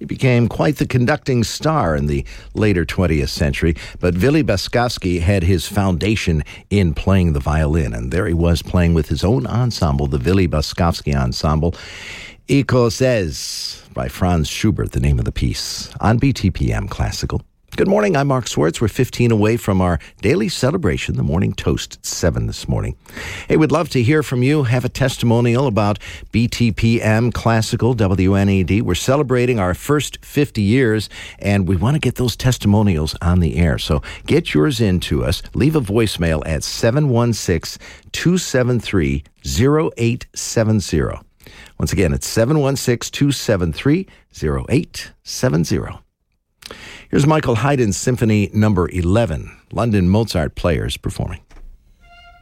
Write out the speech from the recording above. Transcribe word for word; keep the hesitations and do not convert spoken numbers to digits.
became quite the conducting star in the later twentieth century, but Willi Beskowski had his foundation in playing the violin, and there he was playing with his own ensemble, the Willi Beskowski Ensemble. Écossaise by Franz Schubert, the name of the piece, on B T P M Classical. Good morning, I'm Mark Swartz. We're fifteen away from our daily celebration, the morning toast at seven this morning. Hey, we'd love to hear from you. Have a testimonial about B T P M Classical, W N E D. We're celebrating our first fifty years, and we want to get those testimonials on the air. So get yours in to us. Leave a voicemail at seven one six, two seven three, zero eight seven zero. Once again, it's seven one six, two seven three, zero eight seven zero. Here's Michael Haydn's Symphony Number eleven, London Mozart Players performing.